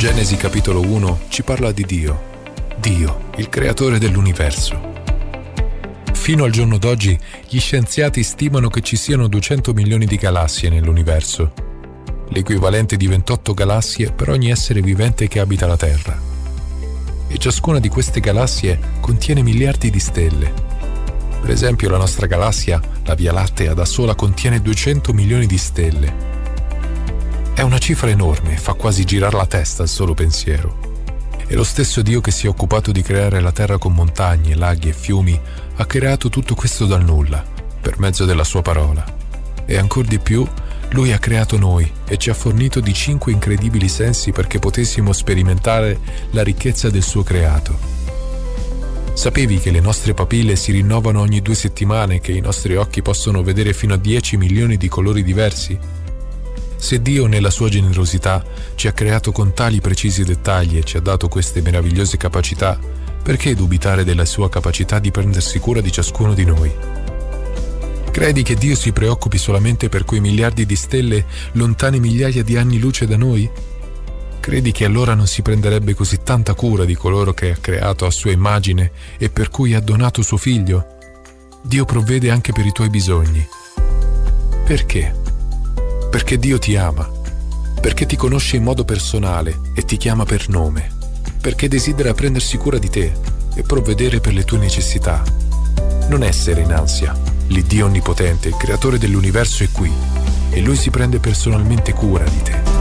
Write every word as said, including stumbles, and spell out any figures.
Genesi capitolo uno ci parla di Dio, Dio, il creatore dell'universo. Fino al giorno d'oggi gli scienziati stimano che ci siano duecento milioni di galassie nell'universo, l'equivalente di ventotto galassie per ogni essere vivente che abita la Terra. E ciascuna di queste galassie contiene miliardi di stelle. Per esempio la nostra galassia, la Via Lattea, da sola contiene duecento milioni di stelle. È una cifra enorme, fa quasi girare la testa al solo pensiero. E lo stesso Dio che si è occupato di creare la Terra con montagne, laghi e fiumi ha creato tutto questo dal nulla, per mezzo della sua parola. E ancor di più, Lui ha creato noi e ci ha fornito di cinque incredibili sensi perché potessimo sperimentare la ricchezza del suo creato. Sapevi che le nostre papille si rinnovano ogni due settimane e che i nostri occhi possono vedere fino a dieci milioni di colori diversi? Se Dio nella sua generosità ci ha creato con tali precisi dettagli e ci ha dato queste meravigliose capacità, perché dubitare della sua capacità di prendersi cura di ciascuno di noi? Credi che Dio si preoccupi solamente per quei miliardi di stelle lontane migliaia di anni luce da noi? Credi che allora non si prenderebbe così tanta cura di coloro che ha creato a sua immagine e per cui ha donato suo figlio? Dio provvede anche per i tuoi bisogni. Perché? Perché Dio ti ama, perché ti conosce in modo personale e ti chiama per nome, perché desidera prendersi cura di te e provvedere per le tue necessità. Non essere in ansia, l'Iddio onnipotente, il creatore dell'universo è qui e Lui si prende personalmente cura di te.